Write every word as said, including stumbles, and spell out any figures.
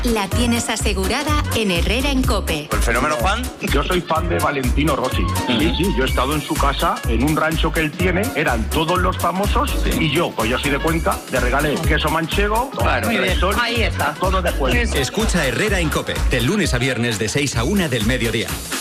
la tienes asegurada en Herrera en COPE. ¿El fenómeno fan? Yo soy fan de Valentino Rossi. Uh-huh. Sí, sí, yo he estado en su casa, en un rancho que él tiene, eran todos los famosos, sí. Y yo, pues yo soy de Cuenca, le regalé queso manchego, claro, sol, ahí está. Todo de Cuenca. Escucha Herrera en COPE, de lunes a viernes de seis a una del mediodía.